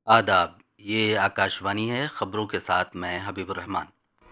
आदाब। ये आकाशवाणी है। खबरों के साथ मैं हबीबुर रहमान।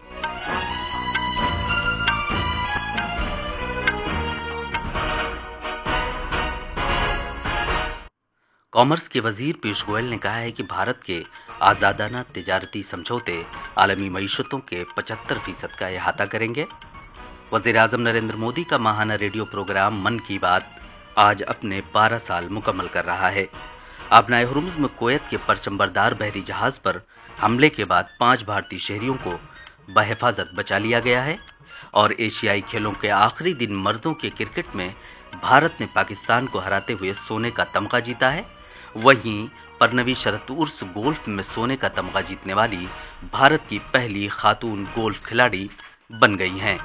कॉमर्स के वजीर पीयूष गोयल ने कहा है कि भारत के आज़ादाना तिजारती समझौते आलमी मईशतों के 75% का अहाता करेंगे। वज़ीर-ए-आज़म नरेंद्र मोदी का माहाना रेडियो प्रोग्राम मन की बात आज अपने 12 साल मुकम्मल कर रहा है। आबनाए हुर्मुज़ में कुवैत के परचमबरदार बहरी जहाज पर हमले के बाद 5 भारतीय शहरियों को बहिफाजत बचा लिया गया है। और एशियाई खेलों के आखिरी दिन मर्दों के क्रिकेट में भारत ने पाकिस्तान को हराते हुए सोने का तमगा जीता है। वहीं परनवी शरत उर्स गोल्फ में सोने का तमगा जीतने वाली भारत की पहली खातून गोल्फ खिलाड़ी बन गई हैं।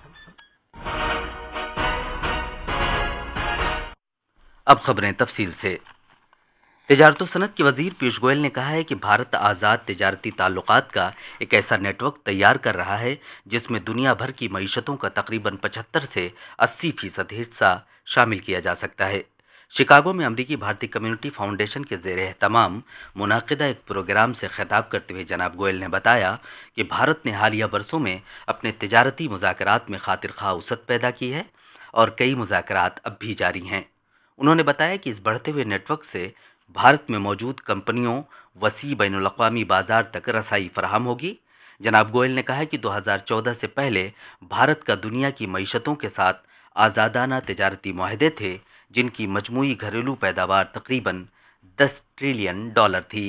अब खबरें तफसील से। तिजारत व सनत के वजीर पीयूष गोयल ने कहा है कि भारत आज़ाद तिजारती ताल्लुकात का एक ऐसा नेटवर्क तैयार कर रहा है जिसमें दुनिया भर की मईशतों का तकरीबन 75 से 80% हिस्सा शामिल किया जा सकता है। शिकागो में अमरीकी भारतीय कम्युनिटी फाउंडेशन के ज़ेर एहतमाम मुनाकिदा एक प्रोग्राम से खिताब करते हुए जनाब गोयल ने बताया कि भारत ने हालिया बरसों में अपने तिजारती मुज़ाकरात में खातिर खा वसअत पैदा की है और कई मुज़ाकरात अब भी जारी हैं। उन्होंने बताया कि इस बढ़ते हुए नेटवर्क से भारत में मौजूद कंपनियों वसी बैनुल-अक़वामी बाजार तक रसाई फराहम होगी। जनाब गोयल ने कहा कि 2014 से पहले भारत का दुनिया की मईशतों के साथ आज़ादाना तिजारती मुआहदे थे जिनकी मजमूई घरेलू पैदावार तकरीबन $10 ट्रिलियन थी।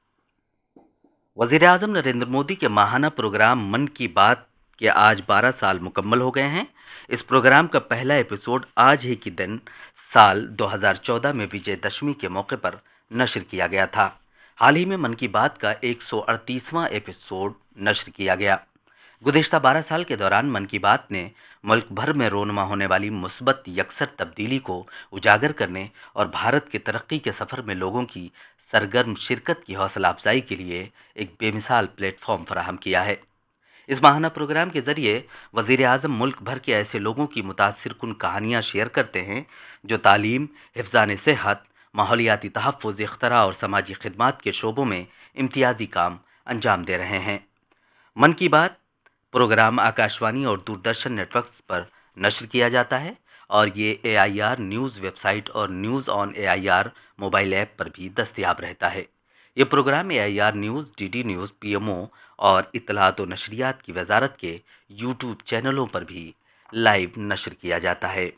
वज़ीर-ए-आज़म नरेंद्र मोदी के माहाना प्रोग्राम मन की बात के आज 12 साल मुकम्मल हो गए हैं। इस प्रोग्राम का पहला एपिसोड आज ही के दिन साल 2014 में विजयदशमी के मौके पर नश्र किया गया था। हाल ही में मन की बात का 138वां एपिसोड नश्र किया गया। गुज़िश्ता 12 साल के दौरान मन की बात ने मुल्क भर में रोनमा होने वाली मुस्बत यकसर तब्दीली को उजागर करने और भारत के तरक्की के सफ़र में लोगों की सरगर्म शिरकत की हौसला अफजाई के लिए एक बेमिसाल प्लेटफॉर्म फराहम किया है। इस माहाना प्रोग्राम के ज़रिए वज़ीर-ए-आज़म मुल्क भर के ऐसे लोगों की मुतासिरकुन कहानियाँ शेयर करते हैं जो तालीम, हिफ्ज़ान सेहत, माहौलियाती तहफ़्फ़ुज़, इख्तरा और समाजी खिदमात के शोबों में इम्तियाज़ी काम अंजाम दे रहे हैं। मन की बात प्रोग्राम आकाशवाणी और दूरदर्शन नेटवर्क्स पर नश्र किया जाता है और ये AIR न्यूज़ वेबसाइट और news on AIR mobile app पर भी दस्तयाब रहता है। ये programme AIR news, DD news, PMO और इत्तलात व नशरियात की वजारत के YouTube चैनलों पर भी लाइव नश्र किया जाता है।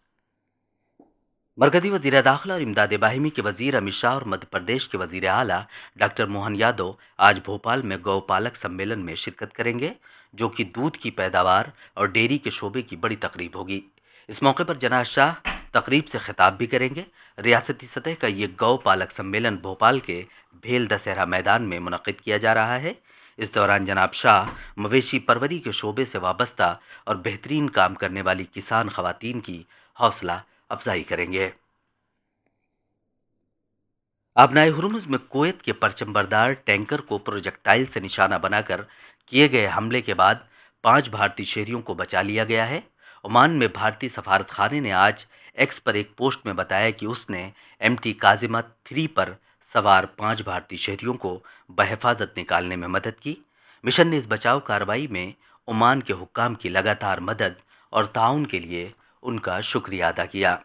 मरकज़ी वज़ीर दाखिला और इमदाद बाहिमी के वज़ीर अमित शाह और मध्य प्रदेश के वज़ीर आला डॉक्टर मोहन यादव आज भोपाल में गौपालक सम्मेलन में शिरकत करेंगे जो कि दूध की पैदावार और डेयरी के शोबे की बड़ी तकरीब होगी। इस मौके पर जनाब शाह तकरीब से खिताब भी करेंगे। रियासती सतह का ये गौपालक सम्मेलन भोपाल के भेल दशहरा मैदान में मुनक़िद किया जा रहा है। इस दौरान जनाब शाह मवेशी परवरी के शोबे से वाबस्ता और बेहतरीन काम करने वाली किसान ख़वातीन की हौसला अफजाई करेंगे। आबनाए हुर्मुज़ में कुवैत के परचमबरदार टैंकर को प्रोजेक्टाइल से निशाना बनाकर किए गए हमले के बाद 5 भारतीय शहरियों को बचा लिया गया है। ओमान में भारतीय सफारत खाने ने आज एक्स पर एक पोस्ट में बताया कि उसने MT काजिमा 3 पर सवार 5 भारतीय शहरियों को बहिफाजत निकालने में मदद की। मिशन ने इस बचाव कार्रवाई में ओमान के हुक्काम की लगातार मदद और ताउन के लिए उनका शुक्रिया अदा किया।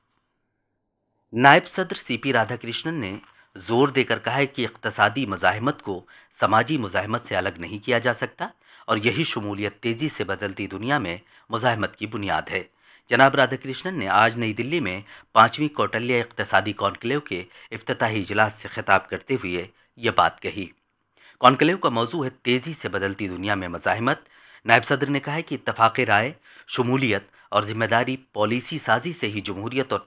नायब सदर CP राधाकृष्णन ने जोर देकर कहा है कि इक़्तिसादी मुज़ाहिमत को समाजी मुज़ाहिमत से अलग नहीं किया जा सकता और यही शमूलियत तेज़ी से बदलती दुनिया में मुज़ाहिमत की बुनियाद है। जनाब राधाकृष्णन ने आज नई दिल्ली में 5वीं कौटल्या इक़्तिसादी कॉन्क्लेव के इफ्तिताही इजलास से खिताब करते हुए ये बात कही। कॉन्क्लेव का मौजू है तेज़ी से बदलती दुनिया में मुज़ाहिमत। नायब सदर ने कहा है कि इत्तफ़ाक़ राय, शमूलियत और जिम्मेदारी पॉलिसी साजी से ही जमहूरियत और